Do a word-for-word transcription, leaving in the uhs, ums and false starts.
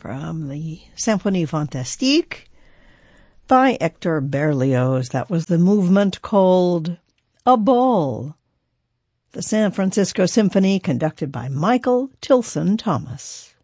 from the Symphonie Fantastique by Hector Berlioz. That was the movement called A Ball. The San Francisco Symphony, conducted by Michael Tilson Thomas.